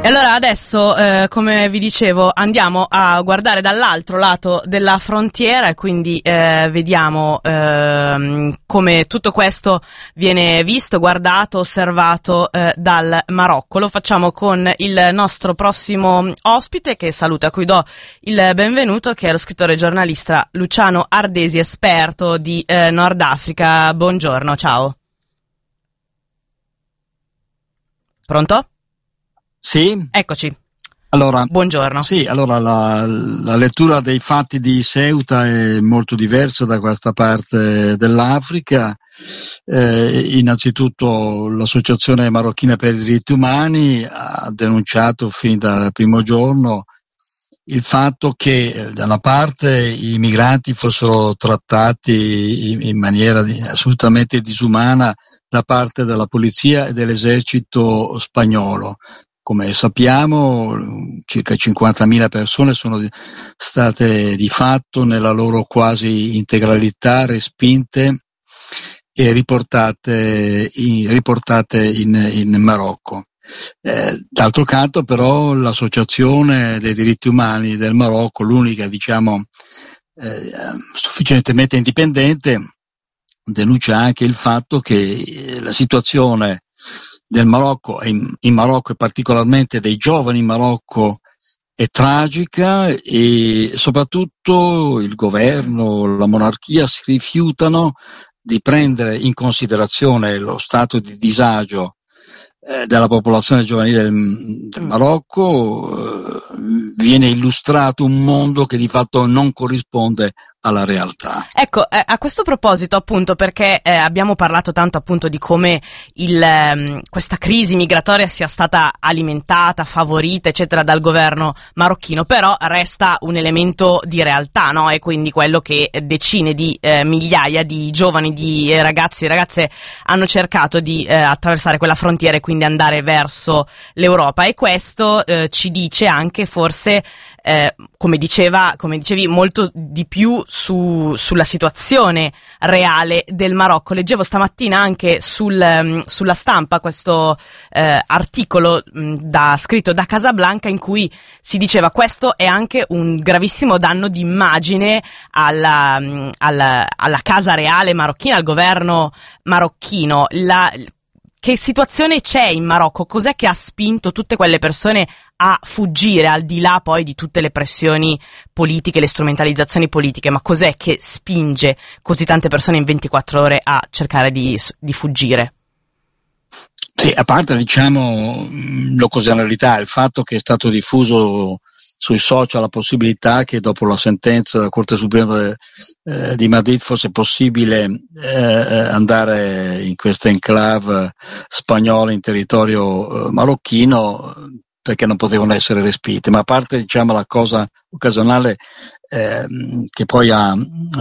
E allora adesso, come vi dicevo, andiamo a guardare dall'altro lato della frontiera e quindi vediamo come tutto questo viene visto, guardato, osservato dal Marocco. Lo facciamo con il nostro prossimo ospite, che saluto, a cui do il benvenuto, che è lo scrittore e giornalista Luciano Ardesi, esperto di Nord Africa. Buongiorno, ciao. Pronto? Sì. Eccoci. Allora, buongiorno. Sì, allora la lettura dei fatti di Ceuta è molto diversa da questa parte dell'Africa. Innanzitutto l'Associazione Marocchina per i Diritti Umani ha denunciato fin dal primo giorno il fatto che da una parte i migranti fossero trattati in maniera assolutamente disumana da parte della polizia e dell'esercito spagnolo. Come sappiamo, circa 50.000 persone sono state di fatto nella loro quasi integralità respinte e riportate in Marocco. D'altro canto però l'Associazione dei diritti umani del Marocco, l'unica sufficientemente indipendente, denuncia anche il fatto che la situazione del Marocco, in Marocco e particolarmente dei giovani in Marocco, è tragica e soprattutto il governo, la monarchia si rifiutano di prendere in considerazione lo stato di disagio della popolazione giovanile del Marocco. Viene illustrato un mondo che di fatto non corrisponde alla realtà. Ecco, a questo proposito, appunto, perché abbiamo parlato tanto appunto di come questa crisi migratoria sia stata alimentata, favorita, eccetera, dal governo marocchino, però resta un elemento di realtà, no? E quindi quello che decine di migliaia di giovani, di ragazzi e ragazze hanno cercato di attraversare quella frontiera e quindi andare verso l'Europa, e questo ci dice anche forse, come dicevi, molto di più sulla situazione reale del Marocco. Leggevo stamattina anche sulla stampa questo articolo scritto da Casablanca, in cui si diceva: questo è anche un gravissimo danno d'immagine alla casa reale marocchina, al governo marocchino. Che situazione c'è in Marocco? Cos'è che ha spinto tutte quelle persone a fuggire, al di là poi di tutte le pressioni politiche, le strumentalizzazioni politiche? Ma cos'è che spinge così tante persone in 24 ore a cercare di fuggire? Sì, a parte l'occasionalità, il fatto che è stato diffuso sui social la possibilità che dopo la sentenza della Corte Suprema di Madrid fosse possibile andare in questa enclave spagnola in territorio marocchino, perché non potevano essere respinte. Ma a parte la cosa occasionale che poi ha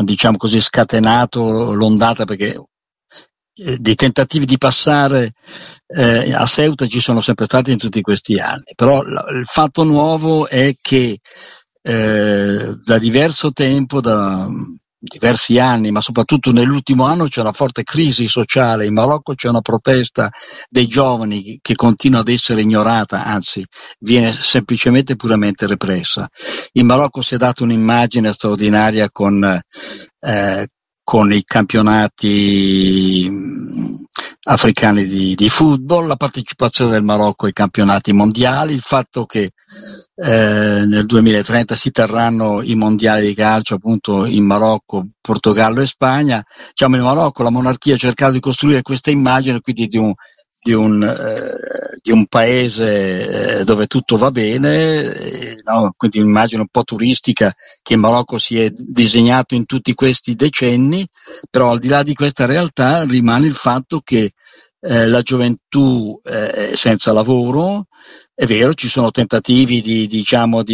scatenato l'ondata, perché dei tentativi di passare a Ceuta ci sono sempre stati in tutti questi anni, però il fatto nuovo è che da diverso tempo, da diversi anni, ma soprattutto nell'ultimo anno, c'è una forte crisi sociale in Marocco, c'è una protesta dei giovani che continua ad essere ignorata, anzi viene semplicemente puramente repressa. In Marocco si è data un'immagine straordinaria con i campionati africani di football, la partecipazione del Marocco ai campionati mondiali, il fatto che nel 2030 si terranno i mondiali di calcio appunto in Marocco, Portogallo e Spagna. In Marocco la monarchia ha cercato di costruire questa immagine quindi di un paese dove tutto va bene, quindi un'immagine un po' turistica che in Marocco si è disegnato in tutti questi decenni. Però al di là di questa realtà rimane il fatto che la gioventù è senza lavoro. È vero, ci sono tentativi di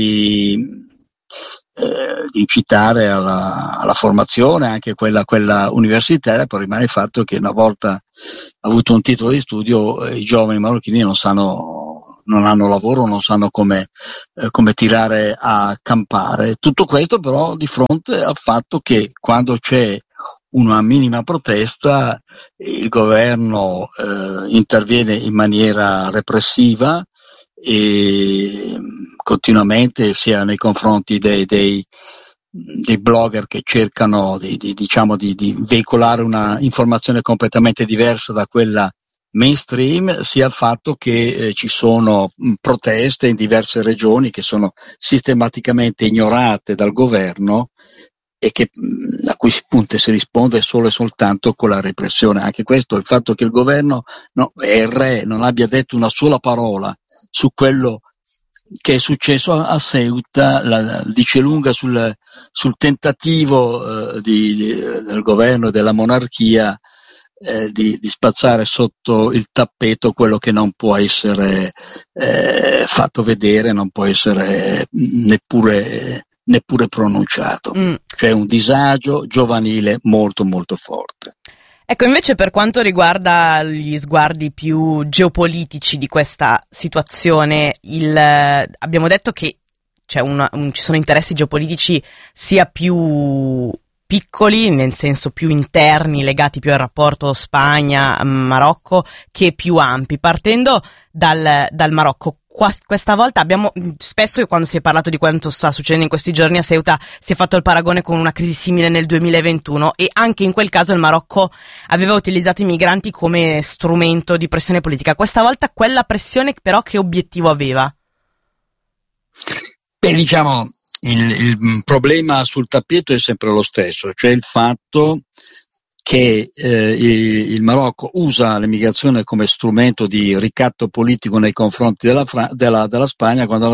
incitare alla formazione, anche quella universitaria, però rimane il fatto che una volta avuto un titolo di studio i giovani marocchini non hanno lavoro, non sanno come tirare a campare. Tutto questo però di fronte al fatto che quando c'è una minima protesta, il governo interviene in maniera repressiva e continuamente, sia nei confronti dei blogger che cercano di veicolare una informazione completamente diversa da quella mainstream, sia il fatto che ci sono proteste in diverse regioni che sono sistematicamente ignorate dal governo e a cui si risponde solo e soltanto con la repressione. Anche questo, il fatto che il governo e il re non abbia detto una sola parola su quello che è successo a Ceuta, dice lunga sul tentativo del governo e della monarchia di spazzare sotto il tappeto quello che non può essere fatto vedere, non può essere neppure pronunciato. Cioè un disagio giovanile molto molto forte. Ecco, invece per quanto riguarda gli sguardi più geopolitici di questa situazione, abbiamo detto che ci sono interessi geopolitici sia più piccoli, nel senso più interni, legati più al rapporto Spagna-Marocco, che più ampi. Partendo dal Marocco, questa volta spesso quando si è parlato di quanto sta succedendo in questi giorni a Ceuta, si è fatto il paragone con una crisi simile nel 2021 e anche in quel caso il Marocco aveva utilizzato i migranti come strumento di pressione politica. Questa volta quella pressione però che obiettivo aveva? Beh, diciamo, il problema sul tappeto è sempre lo stesso, cioè il fatto che il Marocco usa l'immigrazione come strumento di ricatto politico nei confronti della Spagna, quando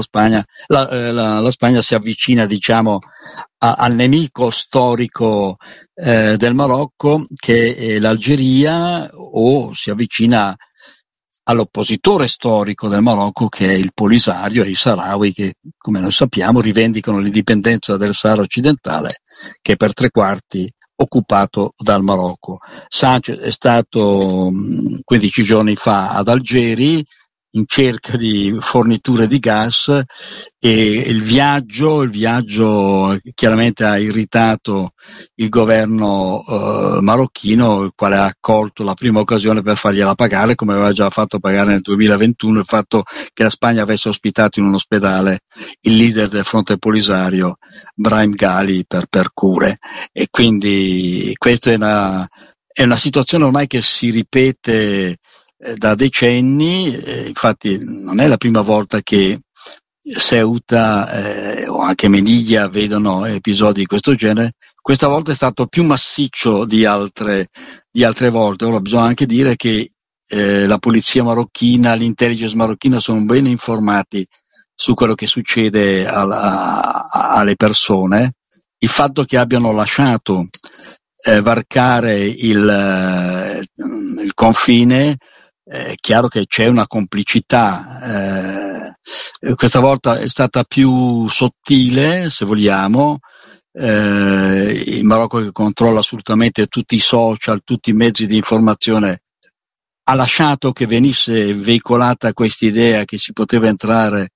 la Spagna si avvicina, diciamo, al nemico storico del Marocco, che è l'Algeria, o si avvicina all'oppositore storico del Marocco, che è il Polisario e i Sahrawi, che, come noi sappiamo, rivendicano l'indipendenza del Sahara occidentale, che è per 3/4 occupato dal Marocco. Sanchez è stato 15 giorni fa ad Algeri in cerca di forniture di gas, e il viaggio chiaramente ha irritato il governo marocchino, il quale ha colto la prima occasione per fargliela pagare, come aveva già fatto pagare nel 2021 il fatto che la Spagna avesse ospitato in un ospedale il leader del Fronte Polisario, Brahim Ghali, per cure. E quindi questa è una situazione ormai che si ripete da decenni. Infatti non è la prima volta che Ceuta o anche Melilla vedono episodi di questo genere. Questa volta è stato più massiccio di altre volte. Ora bisogna anche dire che la polizia marocchina, l'intelligence marocchina sono ben informati su quello che succede alle persone. Il fatto che abbiano lasciato varcare il confine, è chiaro che c'è una complicità, questa volta è stata più sottile, se vogliamo. Il Marocco, che controlla assolutamente tutti i social, tutti i mezzi di informazione, ha lasciato che venisse veicolata questa idea che si poteva entrare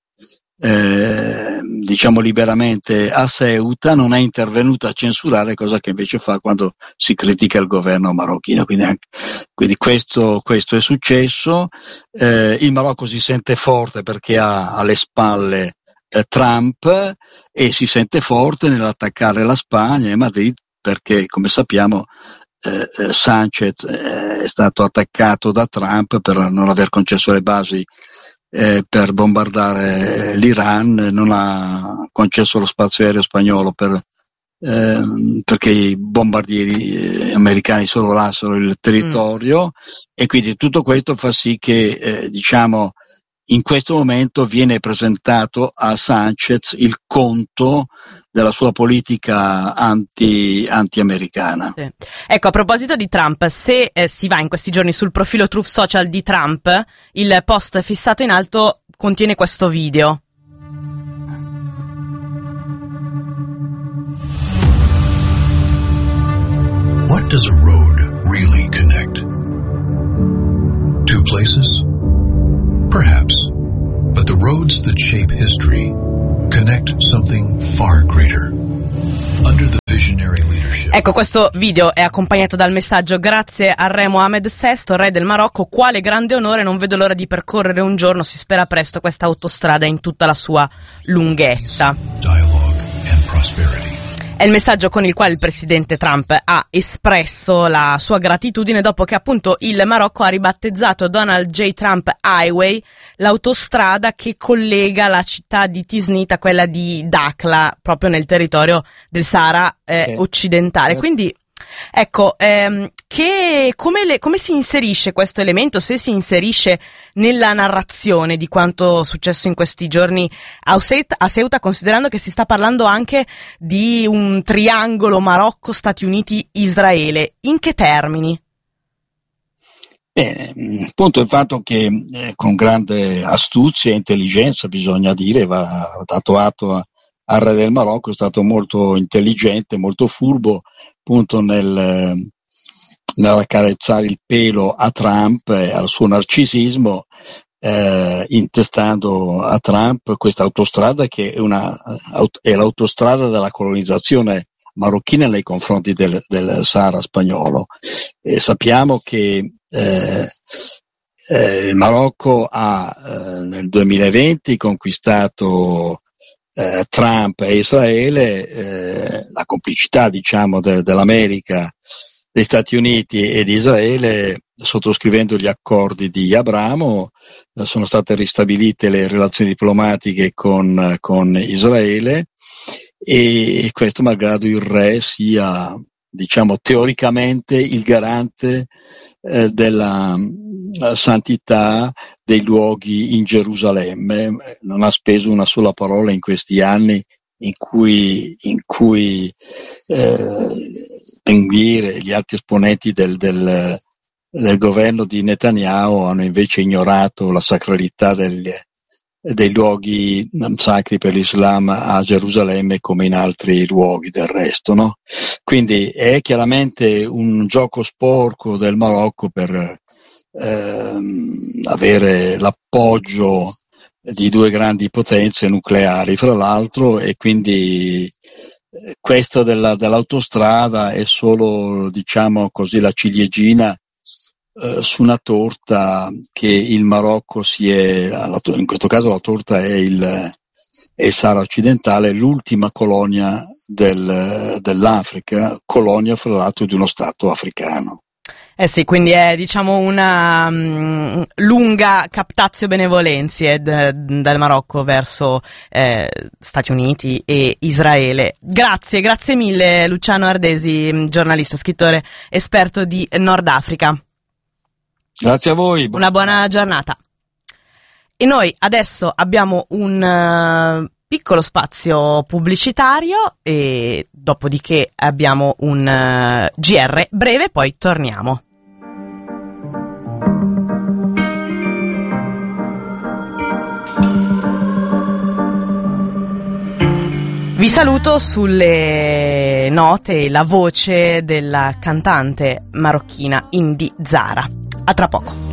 diciamo liberamente a Ceuta, non è intervenuto a censurare, cosa che invece fa quando si critica il governo marocchino. Quindi questo è successo. Il Marocco si sente forte perché ha alle spalle Trump, e si sente forte nell'attaccare la Spagna e Madrid, perché, come sappiamo, Sanchez è stato attaccato da Trump per non aver concesso le basi per bombardare l'Iran, non ha concesso lo spazio aereo spagnolo perché i bombardieri americani sorvolassero il territorio, e quindi tutto questo fa sì che diciamo in questo momento viene presentato a Sanchez il conto della sua politica anti-americana. Sì. Ecco, a proposito di Trump, se si va in questi giorni sul profilo Truth Social di Trump, il post fissato in alto contiene questo video. What does a road really connect? Two places? Perhaps. But the roads that shape history connect something far greater. Under the visionary leadership Ecco, questo video è accompagnato dal messaggio: grazie al re Mohammed VI, re del Marocco, quale grande onore, non vedo l'ora di percorrere un giorno, si spera presto, questa autostrada in tutta la sua lunghezza. È il messaggio con il quale il presidente Trump ha espresso la sua gratitudine dopo che appunto il Marocco ha ribattezzato Donald J. Trump Highway, l'autostrada che collega la città di Tiznit a quella di Dakhla, proprio nel territorio del Sahara occidentale. Quindi ecco, come si inserisce questo elemento, se si inserisce nella narrazione di quanto successo in questi giorni a Ceuta, considerando che si sta parlando anche di un triangolo Marocco, Stati Uniti, Israele, in che termini? Appunto il fatto che con grande astuzia e intelligenza, bisogna dire, va dato atto al re del Marocco, è stato molto intelligente, molto furbo, appunto nell'accarezzare il pelo a Trump e al suo narcisismo, intestando a Trump questa autostrada che è l'autostrada della colonizzazione marocchina nei confronti del Sahara spagnolo. Sappiamo che il Marocco ha nel 2020 conquistato Trump e Israele, la complicità diciamo dell'America, degli Stati Uniti e di Israele, sottoscrivendo gli accordi di Abramo, sono state ristabilite le relazioni diplomatiche con Israele, e questo malgrado il re sia, diciamo, teoricamente il garante della santità dei luoghi in Gerusalemme. Non ha speso una sola parola in questi anni in cui Ben-Gvir e gli altri esponenti del governo di Netanyahu hanno invece ignorato la sacralità dei luoghi sacri per l'Islam a Gerusalemme, come in altri luoghi del resto, no? Quindi è chiaramente un gioco sporco del Marocco per avere l'appoggio di due grandi potenze nucleari, fra l'altro, e quindi questa dell'autostrada è solo, diciamo così, la ciliegina su una torta che il Marocco in questo caso la torta è il Sahara occidentale, l'ultima colonia dell'Africa, colonia fra l'altro di uno stato africano. Sì, quindi è, diciamo, una lunga captatio benevolenzie dal Marocco verso Stati Uniti e Israele. Grazie mille Luciano Ardesi, giornalista, scrittore, esperto di Nord Africa. Grazie a voi. Una buona giornata. E noi adesso abbiamo un piccolo spazio pubblicitario e dopodiché abbiamo un GR breve, poi torniamo. Vi saluto sulle note e la voce della cantante marocchina Indy Zara. A tra poco.